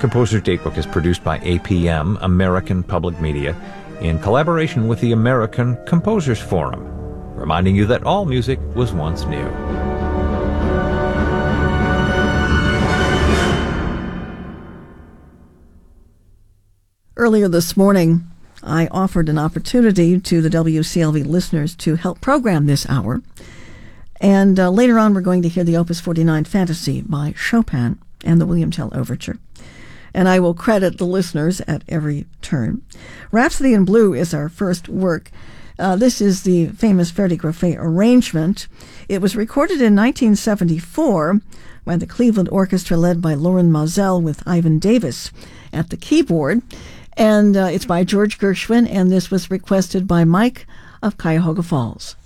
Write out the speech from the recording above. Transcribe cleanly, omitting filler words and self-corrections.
Composer's Datebook is produced by APM, American Public Media, in collaboration with the American Composers Forum, reminding you that all music was once new. Earlier this morning, I offered an opportunity to the WCLV listeners to help program this hour. And later on, we're going to hear the Opus 49 Fantasy by Chopin and the William Tell Overture. And I will credit the listeners at every turn. Rhapsody in Blue is our first work. This is the famous Verdi Greffé arrangement. It was recorded in 1974 by the Cleveland Orchestra led by Loren Mazel with Ivan Davis at the keyboard. And it's by George Gershwin, and this was requested by Mike of Cuyahoga Falls.